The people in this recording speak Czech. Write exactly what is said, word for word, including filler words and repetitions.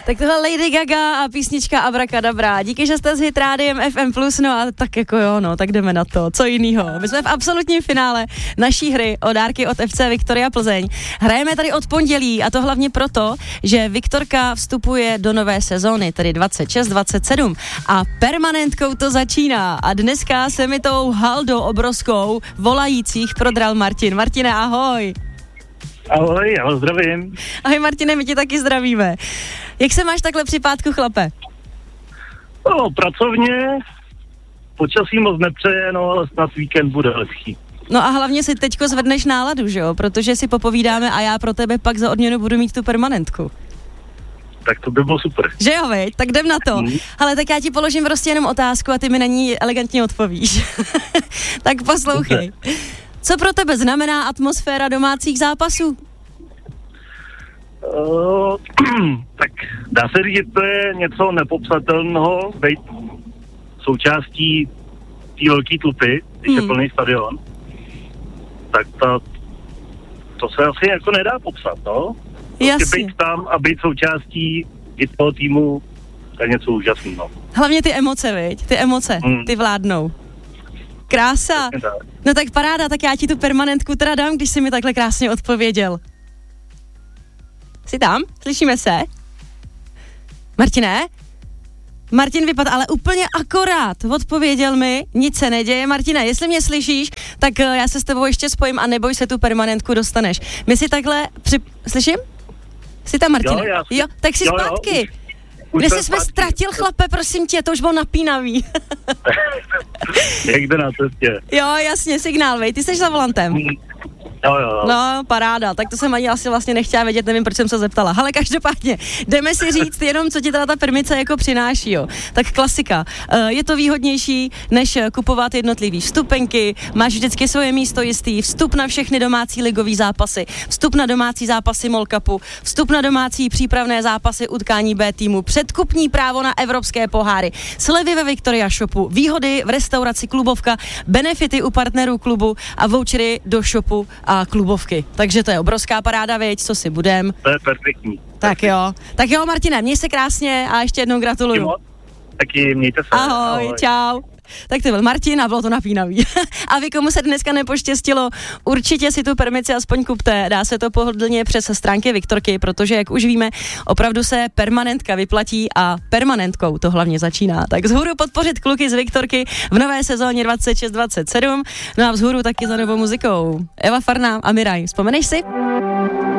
Tak tohle Lady Gaga a písnička Abracadabra. Díky, že jste s Hit Rádiem F M plus, no a tak jako jo, no, tak jdeme na to. Co jinýho? My jsme v absolutním finále naší hry o dárky od F C Viktoria Plzeň. Hrajeme tady od pondělí a to hlavně proto, že Viktorka vstupuje do nové sezóny, tedy dvacet šest dvacet sedm a permanentkou to začíná. A dneska se mi tou haldou obrovskou volajících prodral Martin. Martine, ahoj. Ahoj, já vás zdravím. Ahoj Martine, my ti taky zdravíme. Jak se máš takhle při pátku, chlape? No, pracovně, počasí moc nepřeje, no, ale snad víkend bude lepší. No a hlavně si teďko zvedneš náladu, že jo? Protože si popovídáme a já pro tebe pak za odměnu budu mít tu permanentku. Tak to by bylo super. Že jo, veď? Tak jdem na to. Hmm. Ale tak já ti položím prostě jenom otázku a ty mi na ní elegantně odpovíš. Tak poslouchej. Co pro tebe znamená atmosféra domácích zápasů? Uh, tak dá se říct, že to je něco nepopsatelného, být součástí té velké tlupy, když hmm. je plný stadion. Tak ta, to se asi jako nedá popsat, no. Prostě být tam a být součástí toho týmu, to je něco úžasného. Hlavně ty emoce, viď? Ty emoce, hmm. ty vládnou. Krása. No tak paráda, tak já ti tu permanentku teda dám, když jsi mi takhle krásně odpověděl. Jsi tam? Slyšíme se? Martine? Martin vypadl, ale úplně akorát odpověděl mi, nic se neděje. Martine, jestli mě slyšíš, tak já se s tebou ještě spojím a neboj se, tu permanentku dostaneš. My si takhle při... Slyším? Jsi tam, Martine? Jo, já jo, tak jsi jo, zpátky. Jo, už, Kde jsi jsme ztratil, chlape, prosím tě, to už bylo napínavý. Někde na cestě. Jo, jasně, signál, vej, ty jsi za volantem. Jo, jo. No, paráda, tak to jsem ani asi vlastně nechtěla vědět, nevím, proč jsem se zeptala. Ale každopádně, jdeme si říct jenom, co ti teda ta permice jako přináší, jo. Tak klasika, je to výhodnější, než kupovat jednotlivý vstupenky, máš vždycky svoje místo jistý, vstup na všechny domácí ligový zápasy, vstup na domácí zápasy Mall Cupu, vstup na domácí přípravné zápasy utkání B týmu, předkupní právo na evropské poháry, slevy ve Victoria Shopu, výhody v restauraci Klubovka, benefity u partnerů klubu a vouchery do shopu a klubovky. Takže to je obrovská paráda, věď, co si budem. To je perfektní. Tak jo. Tak jo, Martine, měj se krásně a ještě jednou gratuluju. Taky mějte se. Ahoj, ahoj. Čau. Tak to byl Martin a bylo to napínavý. A vy, komu se dneska nepoštěstilo, určitě si tu permici aspoň kupte. Dá se to pohodlně přes stránky Viktorky, protože, jak už víme, opravdu se permanentka vyplatí a permanentkou to hlavně začíná. Tak vzhůru podpořit kluky z Viktorky v nové sezóně dvacet šest dvacet sedm. No a vzhůru taky za novou muzikou. Eva Farná a Miraj. Vzpomeneš si?